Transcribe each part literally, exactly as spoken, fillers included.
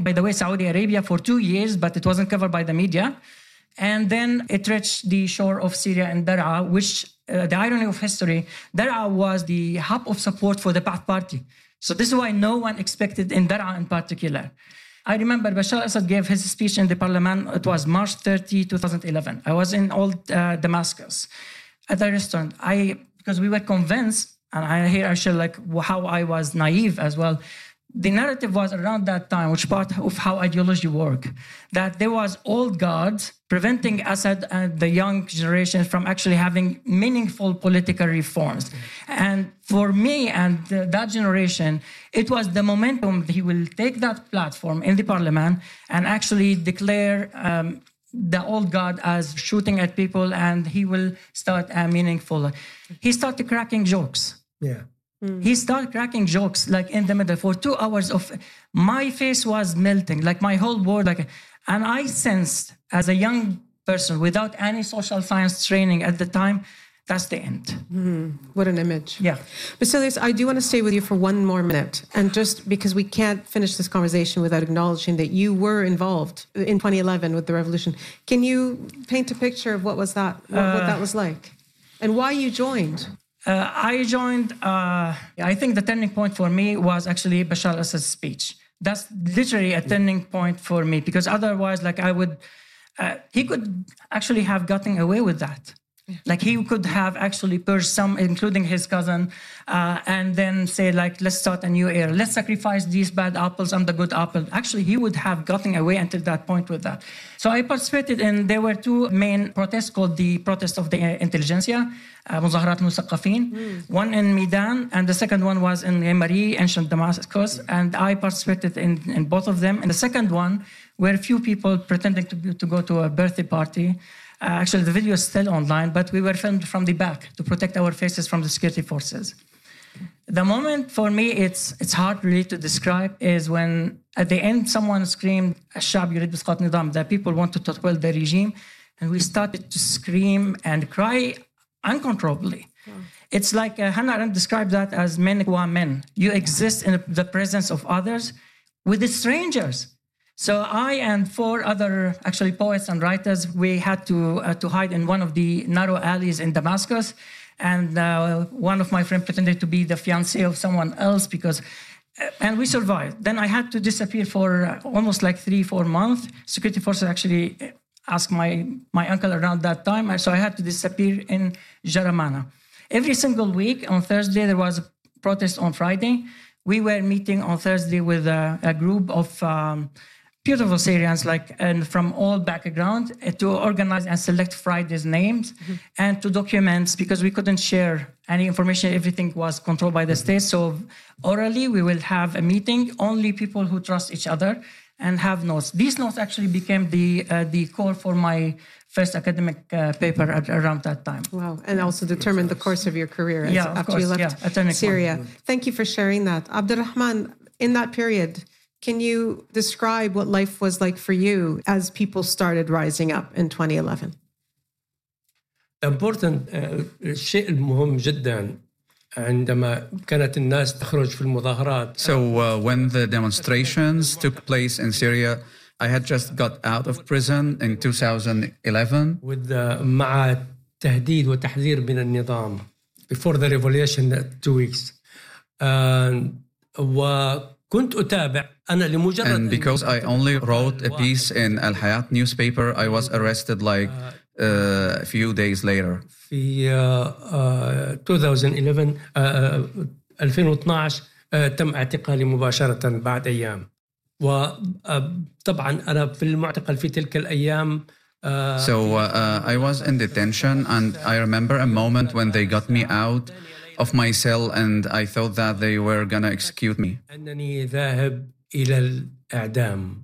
by the way, Saudi Arabia for two years, but it wasn't covered by the media. And then it reached the shore of Syria and Daraa, which, uh, the irony of history, Daraa was the hub of support for the Ba'ath Party. So this is why no one expected in Daraa in particular. I remember Bashar al-Assad gave his speech in the parliament. It was March thirtieth, twenty eleven. I was in old uh, Damascus at a restaurant. I because we were convinced, and I here I share like how I was naive as well. The narrative was around that time, which part of how ideology work, that there was old guards preventing Assad and the young generation from actually having meaningful political reforms. And for me and uh, that generation, it was the momentum. He will take that platform in the parliament and actually declare um, the old guard as shooting at people, and he will start a meaningful. He started cracking jokes. Yeah. Mm. He started cracking jokes like in the middle for two hours of my face was melting, like my whole world. Like, and I sensed as a young person without any social science training at the time, that's the end. Mm. What an image. Yeah. Basilios, I do want to stay with you for one more minute. And just because we can't finish this conversation without acknowledging that you were involved in twenty eleven with the revolution. Can you paint a picture of what was that, what, uh, what that was like and why you joined? Uh, I joined, uh, I think the turning point for me was actually Bashar al-Assad's speech. That's literally a turning point for me, because otherwise, like I would, uh, he could actually have gotten away with that. Yeah. Like he could have actually purged some, including his cousin, uh, and then say like, let's start a new era. Let's sacrifice these bad apples. I'm the good apple. Actually, he would have gotten away until that point with that. So I participated in, there were two main protests called the Protest of the Intelligentsia, uh, Muzaharat Musaqafin, mm. one in Medan, and the second one was in Mari, ancient Damascus, and I participated in, in both of them. And the second one were a few people pretending to, be, to go to a birthday party. Uh, actually, the video is still online, but we were filmed from the back to protect our faces from the security forces. The moment for me, it's it's hard really to describe, is when at the end someone screamed, "Al-Sha'b yurid bisqat nidam," that people wanted to quell the regime, and we started to scream and cry uncontrollably. Wow. It's like uh, Hannah Arendt described that as men qua men. You exist in the presence of others with the strangers. So I and four other actually poets and writers, we had to uh, to hide in one of the narrow alleys in Damascus. And uh, one of my friends pretended to be the fiancé of someone else because, uh, and we survived. Then I had to disappear for uh, almost like three, four months. Security forces actually asked my, my uncle around that time. So I had to disappear in Jaramana. Every single week on Thursday, there was a protest on Friday. We were meeting on Thursday with a, a group of um, beautiful Syrians, like and from all backgrounds, uh, to organize and select Friday's names mm-hmm. and to documents, because we couldn't share any information. Everything was controlled by the mm-hmm. state. So orally, we will have a meeting, only people who trust each other, and have notes. These notes actually became the uh, the core for my first academic uh, paper at, around that time. Wow, and also determined the course of your career as, yeah, after course, you left yeah, Syria. Mm-hmm. Thank you for sharing that. Abdulrahman, in that period, can you describe what life was like for you as people started rising up in twenty eleven? Important الشيء المهم جدا عندما كانت الناس تخرج في المظاهرات. So uh, when the demonstrations took place in Syria, I had just got out of prison in two thousand eleven. With the, مع تهديد وتحذير من النظام before the revolution two weeks. Uh, وكنت أتابع أنا لمجرد. And because I only wrote a piece in Al Hayat newspaper, I was arrested like uh, a few days later. في uh, twenty eleven uh, ألفين واثناشر uh, تم اعتقالي مباشرة بعد أيام. وطبعا أنا في المعتقل في تلك الأيام. Uh, so uh, I was in detention, and I remember a moment when they got me out of my cell, and I thought that they were gonna execute me. أنني ذاهب إلى الإعدام.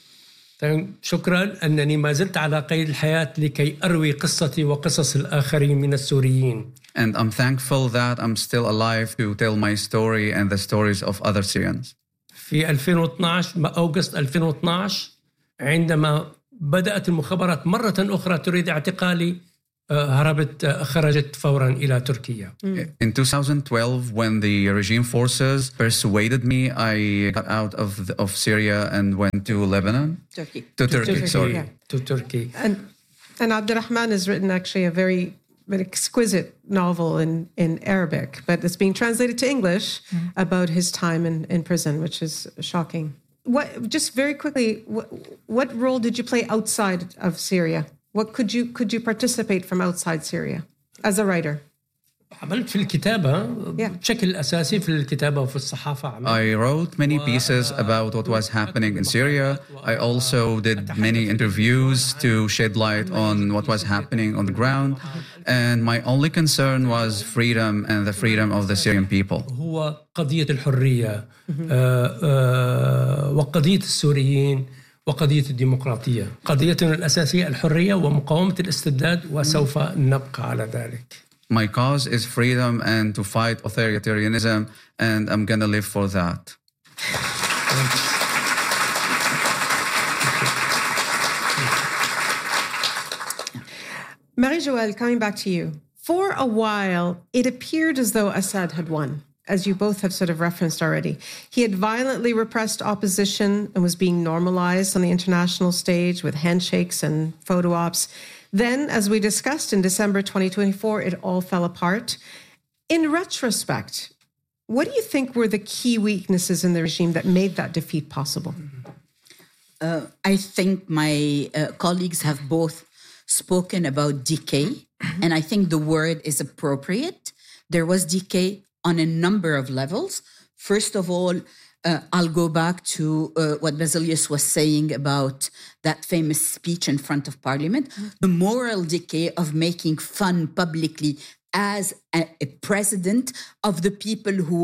شكرا أنني ما زلت على قيد الحياة لكي أروي قصتي وقصص الآخرين من السوريين. And I'm thankful that I'm still alive to tell my story and the stories of other Syrians. في ألفين واثناشر أغسطس ألفين واثناشر عندما بدأت المخابرات مرة أخرى تريد اعتقالي هربت خرجت فورا إلى تركيا. In twenty twelve, when the regime forces persuaded me, I got out of the, of Syria and went to Lebanon. Turkey. To Turkey, Turkey, sorry. yeah. To Turkey. And and Abdurrahman has written actually a very an exquisite novel in, in Arabic, but it's being translated to English mm-hmm. about his time in, in prison, which is shocking. What just very quickly, what, what role did you play outside of Syria? What could you could you participate from outside Syria as a writer? عملت في الكتابة بشكل أساسي في الكتابة وفي الصحافة. I wrote many pieces about what was happening in Syria. I also did many interviews to shed light on what was happening on the ground. And my only concern was freedom and the freedom of the Syrian people. هو قضية الحرية وقضية السوريين وقضية الديمقراطية. قضيتنا الأساسية الحرية ومقاومة الاستبداد وسوف نبقى على ذلك. My cause is freedom and to fight authoritarianism, and I'm going to live for that. Marie-Joëlle, coming back to you. For a while, it appeared as though Assad had won, as you both have sort of referenced already. He had violently repressed opposition and was being normalized on the international stage with handshakes and photo ops. Then, as we discussed in December twenty twenty-four, it all fell apart. In retrospect, what do you think were the key weaknesses in the regime that made that defeat possible? Uh, I think my uh, colleagues have both spoken about decay, and I think the word is appropriate. There was decay on a number of levels. First of all, Uh, I'll go back to uh, what Basilius was saying about that famous speech in front of Parliament, mm-hmm. the moral decay of making fun publicly as a, a president of the people who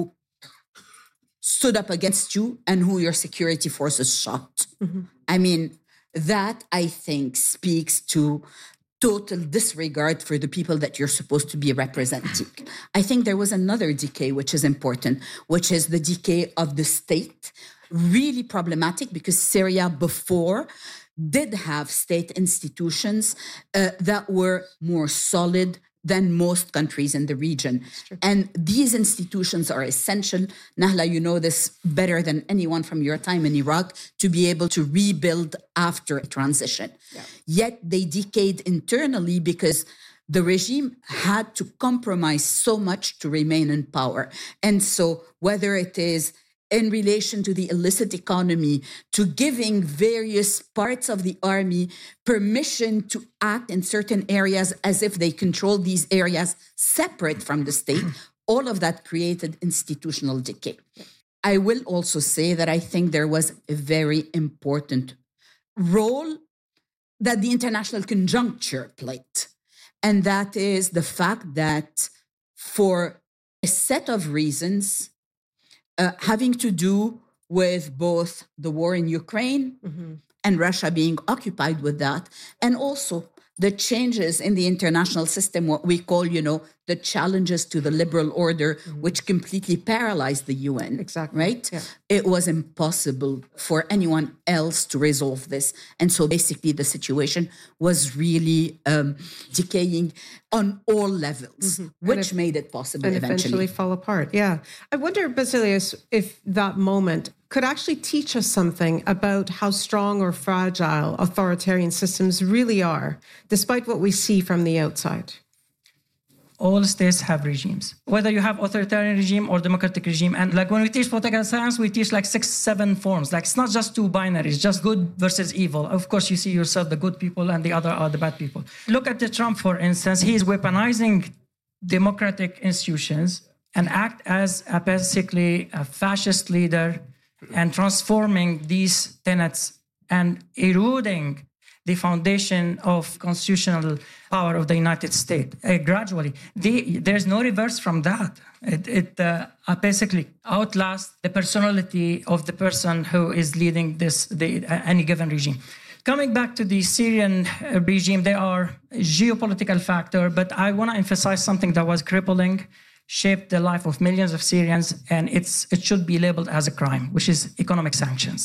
stood up against you and who your security forces shot. Mm-hmm. I mean, that I think speaks to total disregard for the people that you're supposed to be representing. I think there was another decay, which is important, which is the decay of the state. Really problematic because Syria before did have state institutions uh, that were more solid than most countries in the region. And these institutions are essential. Nahla, you know this better than anyone from your time in Iraq, to be able to rebuild after a transition. Yeah. Yet they decayed internally because the regime had to compromise so much to remain in power. And so whether it is in relation to the illicit economy, to giving various parts of the army permission to act in certain areas as if they control these areas separate from the state, all of that created institutional decay. I will also say that I think there was a very important role that the international conjuncture played. And that is the fact that for a set of reasons, Uh, having to do with both the war in Ukraine mm-hmm. and Russia being occupied with that, and also the changes in the international system, what we call, you know, the challenges to the liberal order, mm-hmm. which completely paralyzed the U N. Exactly. Right? Yeah. It was impossible for anyone else to resolve this. And so basically the situation was really um, decaying on all levels, mm-hmm. which if, made it possible and eventually. eventually fall apart. Yeah. I wonder, Basilius, if that moment could actually teach us something about how strong or fragile authoritarian systems really are, despite what we see from the outside. All states have regimes, whether you have authoritarian regime or democratic regime. And like when we teach political science, we teach like six, seven forms. Like it's not just two binaries, just good versus evil. Of course, you see yourself, the good people, and the other are the bad people. Look at the Trump, for instance. He is weaponizing democratic institutions and act as a basically a fascist leader and transforming these tenets and eroding the foundation of constitutional power of the United States uh, gradually. The, there's no reverse from that. It, it uh, basically outlasts the personality of the person who is leading this the, uh, any given regime. Coming back to the Syrian regime, there are geopolitical factors, but I want to emphasize something that was crippling, shaped the life of millions of Syrians, and it's it should be labeled as a crime, which is economic sanctions.